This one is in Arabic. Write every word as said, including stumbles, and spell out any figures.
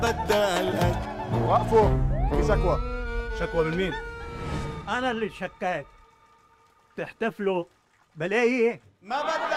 بدل وقفوا، في شكوى. شكوى من مين؟ انا اللي شكاك. تحتفلوا بلاقي ايه؟ ما بدل